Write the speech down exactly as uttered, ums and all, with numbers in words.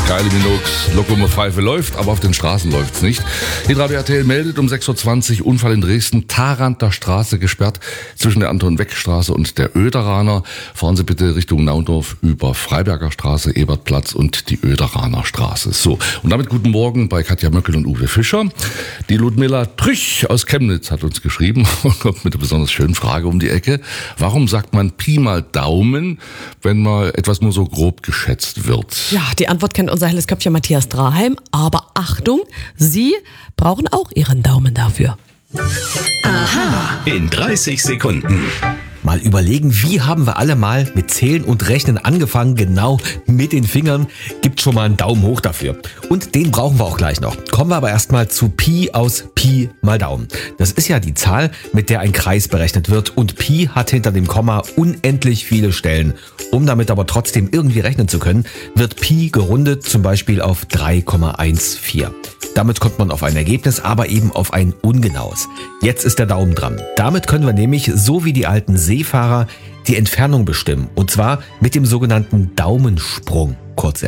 Kylie Minogues Lokomotive läuft, aber auf den Straßen läuft's nicht. Hitradio R T L meldet um sechs Uhr zwanzig Unfall in Dresden, Tharanter Straße gesperrt zwischen der Anton-Weck-Straße und der Öderaner. Fahren Sie bitte Richtung Naundorf über Freiberger Straße, Ebertplatz und die Öderaner Straße. So, und damit guten Morgen bei Katja Möckel und Uwe Fischer. Die Ludmilla Trüch aus Chemnitz hat uns geschrieben und kommt mit einer besonders schönen Frage um die Ecke. Warum sagt man Pi mal Daumen, wenn mal etwas nur so grob geschätzt wird? Ja, die Antwort kennt unser helles Köpfchen Matthias Draheim. Aber Achtung, Sie brauchen auch Ihren Daumen dafür. Aha. In dreißig Sekunden. Mal überlegen, wie haben wir alle mal mit Zählen und Rechnen angefangen? Genau, mit den Fingern. Gibt schon mal einen Daumen hoch dafür. Und den brauchen wir auch gleich noch. Kommen wir aber erstmal zu Pi aus Pi mal Daumen. Das ist ja die Zahl, mit der ein Kreis berechnet wird. Und Pi hat hinter dem Komma unendlich viele Stellen. Um damit aber trotzdem irgendwie rechnen zu können, wird Pi gerundet, zum Beispiel auf drei Komma vierzehn. Damit kommt man auf ein Ergebnis, aber eben auf ein ungenaues. Jetzt ist der Daumen dran. Damit können wir nämlich, so wie die alten Seefahrer, die Entfernung bestimmen. Und zwar mit dem sogenannten Daumensprung, kurz